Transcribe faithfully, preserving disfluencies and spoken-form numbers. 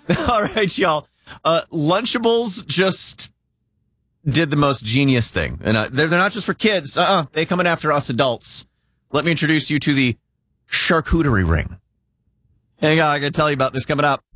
All right, y'all. Uh, Lunchables just did the most genius thing. And uh, they're, they're not just for kids. Uh-uh. They're coming after us adults. Let me introduce you to the charcuterie ring. Hang on, I got to tell you about this coming up.